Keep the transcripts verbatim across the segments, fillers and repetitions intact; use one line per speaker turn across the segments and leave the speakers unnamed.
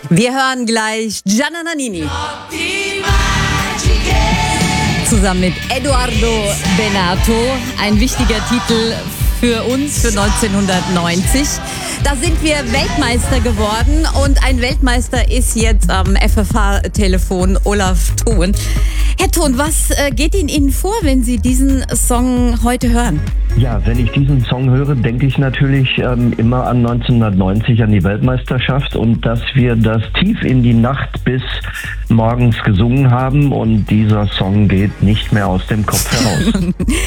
Wir hören gleich Gianna Nannini. Zusammen mit Edoardo Bennato. Ein wichtiger Titel für uns für neunzehnhundertneunzig. Da sind wir Weltmeister geworden und ein Weltmeister ist jetzt am F F H-Telefon, Olaf Thon. Herr Thon, was äh, geht Ihnen vor, wenn Sie diesen Song heute hören?
Ja, wenn ich diesen Song höre, denke ich natürlich ähm, immer an neunzehnhundertneunzig, an die Weltmeisterschaft und dass wir das tief in die Nacht bis morgens gesungen haben und dieser Song geht nicht mehr aus dem Kopf heraus.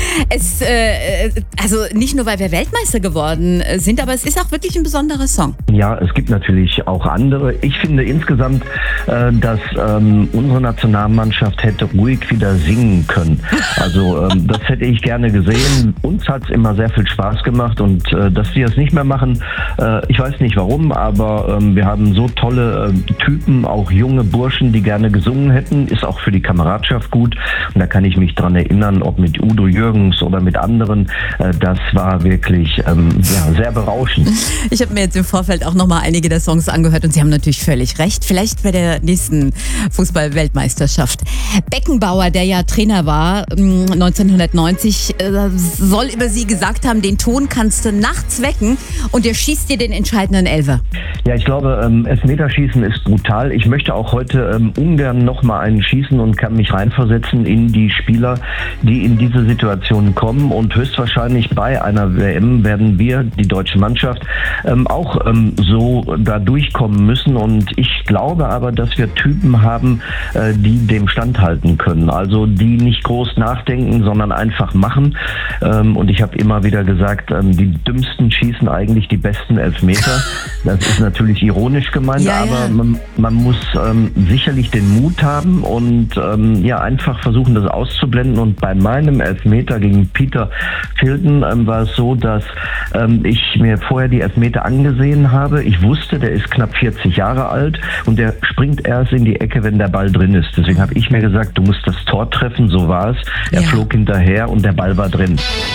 es, äh, also nicht nur, weil wir Weltmeister geworden sind, aber es ist auch wirklich ein besonderer Song.
Ja, es gibt natürlich auch andere. Ich finde insgesamt, äh, dass ähm, unsere Nationalmannschaft hätte ruhig wieder singen können. Also ähm, das hätte ich gerne gesehen. Uns hat es immer sehr viel Spaß gemacht und äh, dass wir es nicht mehr machen, äh, ich weiß nicht warum, aber ähm, wir haben so tolle äh, Typen, auch junge Burschen, die gerne gesungen hätten, ist auch für die Kameradschaft gut und da kann ich mich dran erinnern, ob mit Udo Jürgens oder mit anderen, äh, das war wirklich ähm, ja, sehr berauschend.
Ich habe mir jetzt im Vorfeld auch nochmal einige der Songs angehört und Sie haben natürlich völlig recht, vielleicht bei der nächsten Fußball-Weltmeisterschaft. Beckenbauer, der ja Trainer war neunzehnhundertneunzig, äh, soll über Sie gesagt haben, den Ton kannst du nachts wecken und der schießt dir den entscheidenden Elfer.
Ja, ich glaube, ähm, Elfmeterschießen ist brutal. Ich möchte auch heute ähm, ungern nochmal einen schießen und kann mich reinversetzen in die Spieler, die in diese Situation kommen und höchstwahrscheinlich bei einer W M werden wir, die deutsche Mannschaft, ähm, auch ähm, so da durchkommen müssen und ich glaube aber, dass wir Typen haben, äh, die dem standhalten können. Also die nicht groß nachdenken, sondern einfach machen ähm, und ich habe immer wieder gesagt, ähm, die Dümmsten schießen eigentlich die besten Elfmeter. Das ist natürlich ironisch gemeint,
ja,
aber
ja.
Man, man muss ähm, sicherlich den Mut haben und ähm, ja einfach versuchen, das auszublenden. Und bei meinem Elfmeter gegen Peter Filton ähm, war es so, dass ähm, ich mir vorher die Elfmeter angesehen habe. Ich wusste, der ist knapp vierzig Jahre alt und der springt erst in die Ecke, wenn der Ball drin ist. Deswegen habe ich mir gesagt, du musst das Tor treffen, so war es. Er
ja.
flog hinterher und der Ball war drin.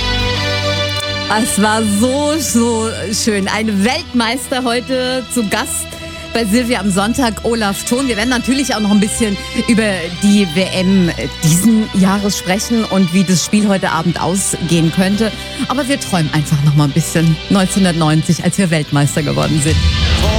Es war so, so schön. Ein Weltmeister heute zu Gast bei Silvia am Sonntag, Olaf Thon. Wir werden natürlich auch noch ein bisschen über die W M diesen Jahres sprechen und wie das Spiel heute Abend ausgehen könnte. Aber wir träumen einfach noch mal ein bisschen neunzehnhundertneunzig, als wir Weltmeister geworden sind.